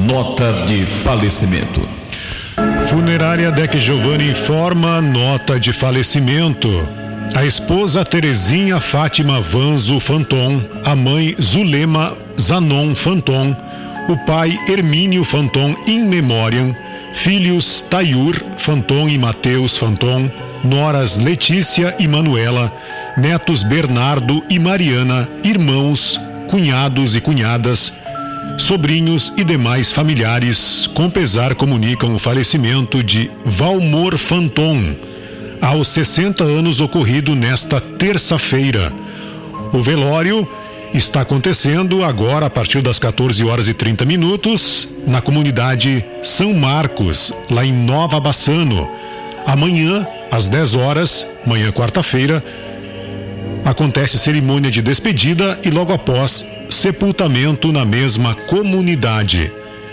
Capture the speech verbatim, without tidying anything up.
Nota de falecimento. Funerária Deck Giovanni informa nota de falecimento. A esposa Terezinha Fátima Vanzo Fanton, a mãe Zulema Zanon Fanton, o pai Hermínio Fanton in memoriam, filhos Tayur Fanton e Mateus Fanton, noras Letícia e Manuela, netos Bernardo e Mariana, irmãos, cunhados e cunhadas, sobrinhos e demais familiares, com pesar comunicam o falecimento de Valmor Fanton, aos sessenta anos, ocorrido nesta terça-feira. O velório está acontecendo agora a partir das quatorze horas e trinta minutos na comunidade São Marcos, lá em Nova Bassano. Amanhã, às dez horas, manhã quarta-feira, acontece cerimônia de despedida e logo após sepultamento na mesma comunidade.